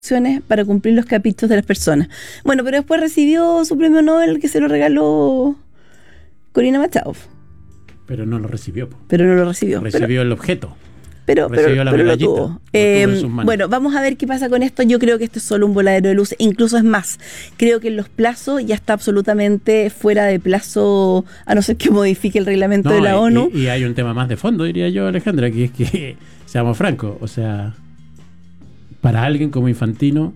para cumplir los caprichos de las personas. Bueno, pero después recibió su premio Nobel que se lo regaló Corina Machado. Pero no lo recibió. Recibió el objeto. Pero lo tuvo. Bueno, vamos a ver qué pasa con esto. Yo creo que esto es solo un voladero de luz. Incluso es más, creo que en los plazos ya está absolutamente fuera de plazo, a no ser que modifique el reglamento de la ONU. Y hay un tema más de fondo, diría yo, Alejandra, que es que, seamos francos, o sea, para alguien como Infantino,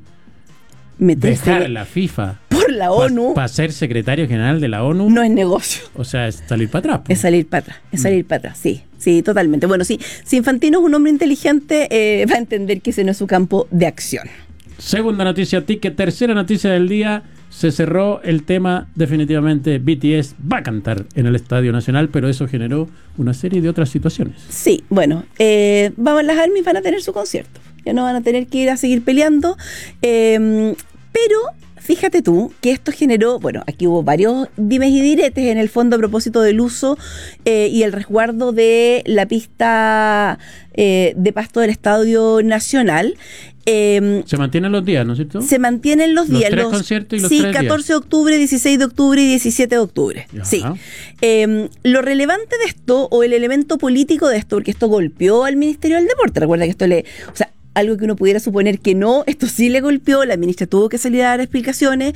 dejar la FIFA por la ONU para ser secretario general de la ONU no es negocio. O sea, es salir para atrás. Es salir para atrás, sí, totalmente. Bueno, sí, si Infantino es un hombre inteligente, va a entender que ese no es su campo de acción. Segunda noticia, Ticket. Tercera noticia del día. Se cerró el tema, definitivamente BTS va a cantar en el Estadio Nacional, pero eso generó una serie de otras situaciones. Sí, bueno, las ARMY van a tener su concierto. Ya no van a tener que ir a seguir peleando. Pero fíjate tú que esto generó, bueno, aquí hubo varios dimes y diretes en el fondo a propósito del uso y el resguardo de la pista de pasto del Estadio Nacional. Se mantienen los días, ¿no es cierto? Se mantienen los días. Los 3 conciertos y los 3 días. 14 de octubre, 16 de octubre y 17 de octubre. Ajá. Sí. Lo relevante de esto, o el elemento político de esto, porque esto golpeó al Ministerio del Deporte. Recuerda que esto algo que uno pudiera suponer que no, esto sí le golpeó, la ministra tuvo que salir a dar explicaciones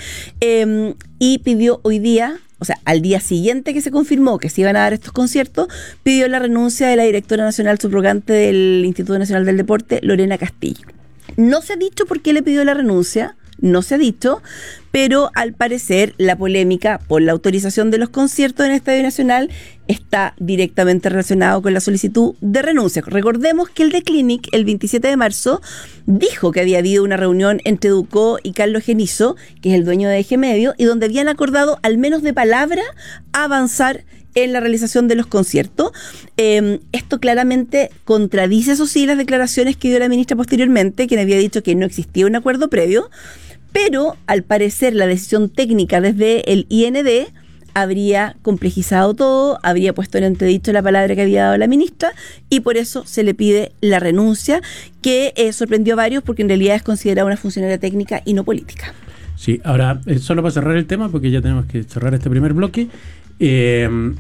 y pidió hoy día, o sea, al día siguiente que se confirmó que se iban a dar estos conciertos, pidió la renuncia de la directora nacional subrogante del Instituto Nacional del Deporte, Lorena Castillo. No se ha dicho por qué le pidió la renuncia, no se ha dicho, pero al parecer la polémica por la autorización de los conciertos en el Estadio Nacional está directamente relacionado con la solicitud de renuncia. Recordemos que el The Clinic, el 27 de marzo, dijo que había habido una reunión entre Ducó y Carlos Genizo, que es el dueño de Eje Medio, y donde habían acordado, al menos de palabra, avanzar en la realización de los conciertos. Esto claramente contradice, eso sí, las declaraciones que dio la ministra posteriormente, quien había dicho que no existía un acuerdo previo, pero al parecer la decisión técnica desde el IND habría complejizado todo, habría puesto en entredicho la palabra que había dado la ministra y por eso se le pide la renuncia, que sorprendió a varios porque en realidad es considerada una funcionaria técnica y no política. Sí, ahora, solo para cerrar el tema, porque ya tenemos que cerrar este primer bloque, desde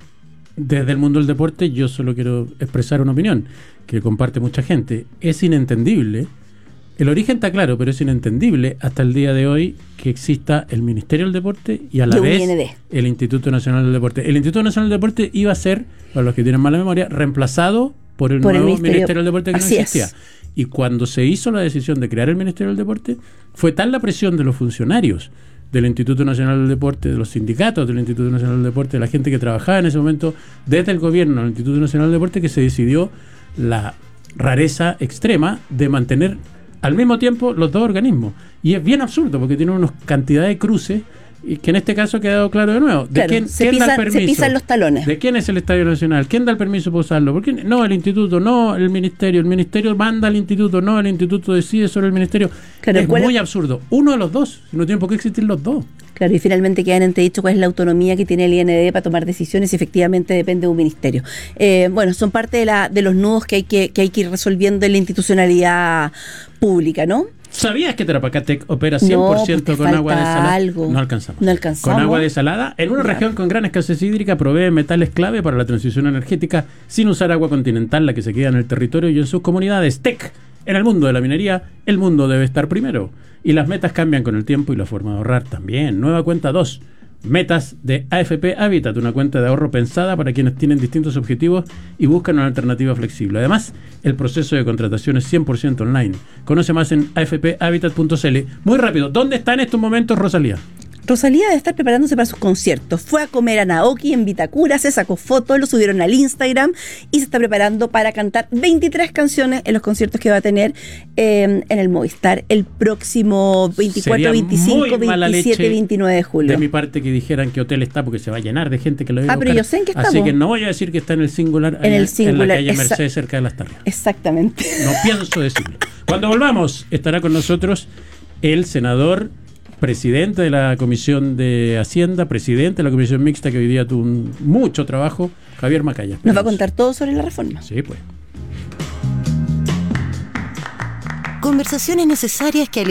el mundo del deporte yo solo quiero expresar una opinión que comparte mucha gente. Es inentendible, el origen está claro, pero es inentendible hasta el día de hoy que exista el Ministerio del Deporte y a la vez el Instituto Nacional del Deporte. El Instituto Nacional del Deporte iba a ser, para los que tienen mala memoria, reemplazado por el nuevo Ministerio del Deporte que no existía. Y cuando se hizo la decisión de crear el Ministerio del Deporte, fue tal la presión de los funcionarios del Instituto Nacional del Deporte, de los sindicatos del Instituto Nacional del Deporte, de la gente que trabajaba en ese momento desde el gobierno del Instituto Nacional del Deporte, que se decidió la rareza extrema de mantener al mismo tiempo los dos organismos. Y es bien absurdo porque tiene una cantidad de cruces y que en este caso ha quedado claro de nuevo. ¿De quién da el permiso? Se pisan los talones. ¿De quién es el Estadio Nacional? ¿Quién da el permiso para usarlo? ¿Por qué? No, el Instituto, no el Ministerio. El Ministerio manda al Instituto, no el Instituto decide sobre el Ministerio. Claro, es muy absurdo. Uno de los dos, no tiene por qué existir los dos. Claro, y finalmente quedan entredicho cuál es la autonomía que tiene el IND para tomar decisiones y efectivamente depende de un ministerio. Bueno, son parte de los nudos que hay que ir resolviendo en la institucionalidad pública, ¿no? ¿Sabías que Tarapacá-Tec opera 100% con agua desalada? No alcanzamos. Con agua desalada. En una región con gran escasez hídrica provee metales clave para la transición energética sin usar agua continental, la que se queda en el territorio y en sus comunidades. TEC. En el mundo de la minería, el mundo debe estar primero. Y las metas cambian con el tiempo y la forma de ahorrar también. Nueva cuenta 2. Metas de AFP Habitat, una cuenta de ahorro pensada para quienes tienen distintos objetivos y buscan una alternativa flexible. Además, el proceso de contratación es 100% online. Conoce más en afphabitat.cl. Muy rápido, ¿dónde está en estos momentos Rosalía? Rosalía debe estar preparándose para sus conciertos. Fue a comer a Naoki en Vitacura, se sacó fotos, lo subieron al Instagram y se está preparando para cantar 23 canciones en los conciertos que va a tener en el Movistar el próximo 24, 25, 27 y 29 de julio. De mi parte que dijeran que hotel está porque se va a llenar de gente que lo viene a buscar. Pero yo sé en qué está. Así que no voy a decir que está en el Singular, en la calle Mercedes, cerca de Las Tarrias. Exactamente. No pienso decirlo. Cuando volvamos estará con nosotros el senador presidente de la Comisión de Hacienda, presidente de la Comisión Mixta, que hoy día tuvo mucho trabajo, Javier Macaya. Nos va a contar todo sobre la reforma. Sí, pues. Conversaciones necesarias que